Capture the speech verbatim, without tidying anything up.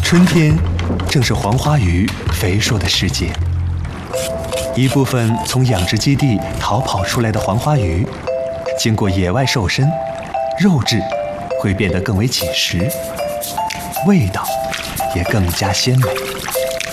春天正是黄花鱼肥硕的时节，一部分从养殖基地逃跑出来的黄花鱼，经过野外瘦身，肉质会变得更为紧实，味道也更加鲜美。